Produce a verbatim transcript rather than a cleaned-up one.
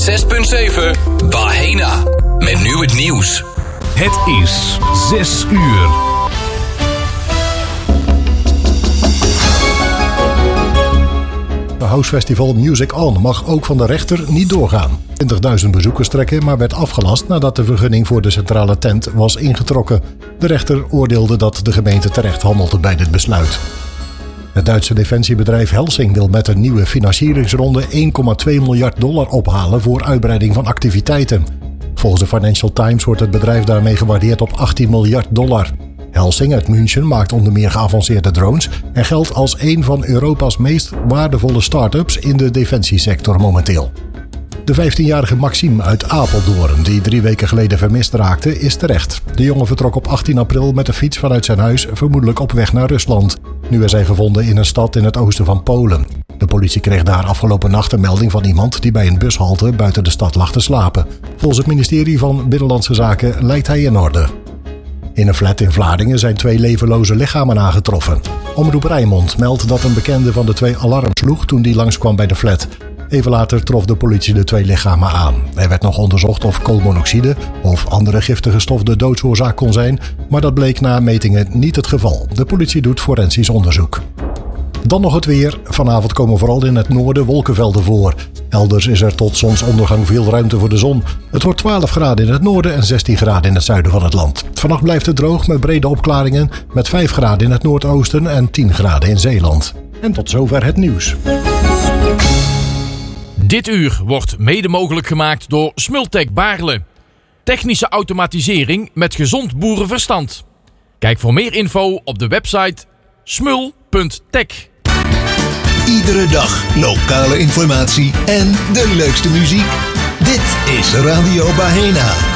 zes punt zeven Bahena. Met nu het nieuws. Het is zes uur. Het House Festival Music On mag ook van de rechter niet doorgaan. twintigduizend bezoekers trekken, maar werd afgelast nadat de vergunning voor de centrale tent was ingetrokken. De rechter oordeelde dat de gemeente terecht handelde bij dit besluit. Het Duitse defensiebedrijf Helsing wil met een nieuwe financieringsronde één komma twee miljard dollar ophalen voor uitbreiding van activiteiten. Volgens de Financial Times wordt het bedrijf daarmee gewaardeerd op achttien miljard dollar. Helsing uit München maakt onder meer geavanceerde drones en geldt als een van Europa's meest waardevolle start-ups in de defensiesector momenteel. De vijftienjarige Maxime uit Apeldoorn, die drie weken geleden vermist raakte, is terecht. De jongen vertrok op achttien april met de fiets vanuit zijn huis, vermoedelijk op weg naar Rusland. Nu is hij gevonden in een stad in het oosten van Polen. De politie kreeg daar afgelopen nacht een melding van iemand die bij een bushalte buiten de stad lag te slapen. Volgens het ministerie van Binnenlandse Zaken lijkt hij in orde. In een flat in Vlaardingen zijn twee levenloze lichamen aangetroffen. Omroep Rijnmond meldt dat een bekende van de twee alarm sloeg toen die langskwam bij de flat. Even later trof de politie de twee lichamen aan. Er werd nog onderzocht of koolmonoxide of andere giftige stof de doodsoorzaak kon zijn, maar dat bleek na metingen niet het geval. De politie doet forensisch onderzoek. Dan nog het weer. Vanavond komen vooral in het noorden wolkenvelden voor. Elders is er tot zonsondergang veel ruimte voor de zon. Het wordt twaalf graden in het noorden en zestien graden in het zuiden van het land. Vannacht blijft het droog met brede opklaringen, met vijf graden in het noordoosten en tien graden in Zeeland. En tot zover het nieuws. Dit uur wordt mede mogelijk gemaakt door Smultec Baarle. Technische automatisering met gezond boerenverstand. Kijk voor meer info op de website smul punt tech. Iedere dag lokale informatie en de leukste muziek. Dit is Radio Bahena.